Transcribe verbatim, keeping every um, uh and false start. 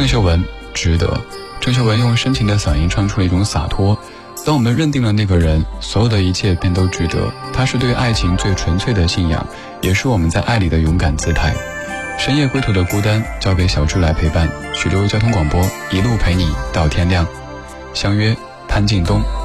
郑秀文，值得。郑秀文用深情的嗓音唱出了一种洒脱。当我们认定了那个人，所有的一切便都值得。他是对爱情最纯粹的信仰，也是我们在爱里的勇敢姿态。深夜归途的孤单，交给小猪来陪伴。徐州交通广播，一路陪你到天亮。相约潘劲东。